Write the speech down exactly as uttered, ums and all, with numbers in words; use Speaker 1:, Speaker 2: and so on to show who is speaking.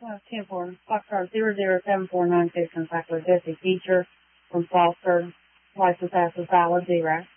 Speaker 1: Uh, ten four, Foxtrot zero zero seven four nine six, and Cycler Jesse Feature from Foster. License passes valid, zero.